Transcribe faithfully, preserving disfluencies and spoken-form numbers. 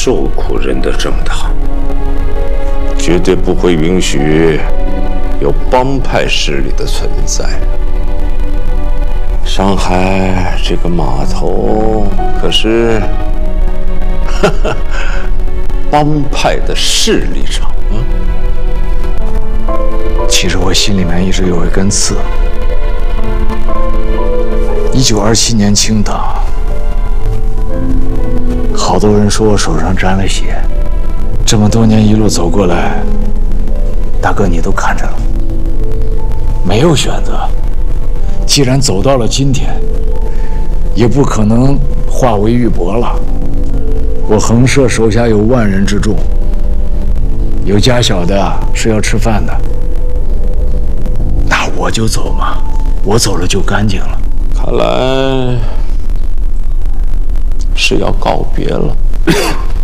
受苦人的正道，绝对不会允许有帮派势力的存在。上海这个码头可是，哈哈，帮派的势力场啊！ 其实我心里面一直有一根刺。一九二七年清党，好多人说我手上沾了血，这么多年一路走过来，大哥你都看着了，没有选择。既然走到了今天，也不可能化为玉帛了。我横社手下有万人之众，有家小的是要吃饭的，那我就走嘛，我走了就干净了。 看来是要告别了。